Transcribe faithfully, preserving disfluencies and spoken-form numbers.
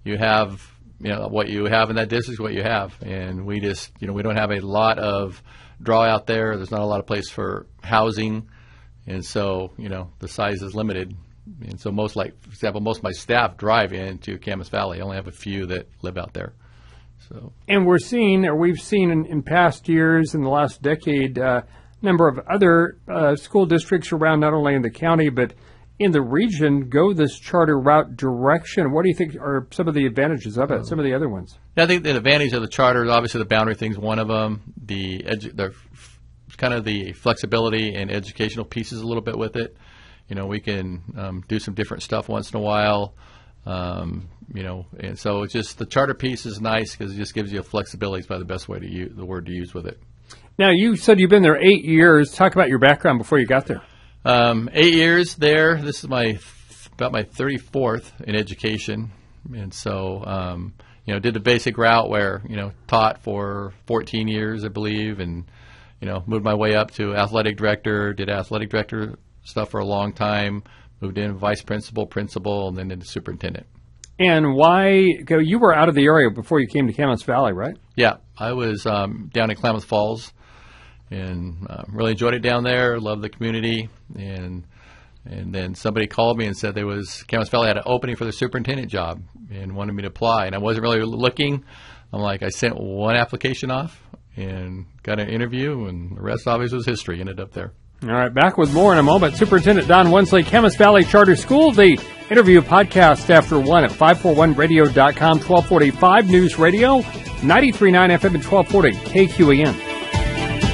you have, you know, what you have in that district is what you have. And we just, you know, we don't have a lot of draw out there. There's not a lot of place for housing. And so, you know, the size is limited. And so most, like, for example, most of my staff drive into Camas Valley. I only have a few that live out there. So. And we're seeing, or we've seen in, in past years, in the last decade, a uh, number of other uh, school districts around, not only in the county, but in the region, go this charter route direction. What do you think are some of the advantages of it, some of the other ones? I think the advantage of the charter is obviously the boundary thing's one of them. The, edu- the kind of the flexibility and educational pieces a little bit with it. You know, we can um, do some different stuff once in a while. Um, you know, and so it's just the charter piece is nice because it just gives you a flexibility. It's probably the best way to use the word to use with it. Now, you said you've been there eight years. Talk about your background before you got there. Um, eight years there. This is my about my thirty-fourth in education, and so um, you know, did the basic route where you know taught for fourteen years, I believe, and you know moved my way up to athletic director. Did athletic director stuff for a long time. Moved in vice principal, principal, and then into superintendent. And why? You were out of the area before you came to Camas Valley, right? Yeah, I was um, down in Klamath Falls, and uh, really enjoyed it down there. Loved the community, and and then somebody called me and said there was Camas Valley had an opening for the superintendent job and wanted me to apply. And I wasn't really looking. I'm like, I sent one application off and got an interview, and the rest obviously was history. Ended up there. All right, back with more in a moment. Superintendent Don Wensley, Camas Valley Charter School, the interview podcast after one at five forty-one radio dot com, twelve forty-five News Radio, ninety-three point nine F M and twelve forty K Q E N.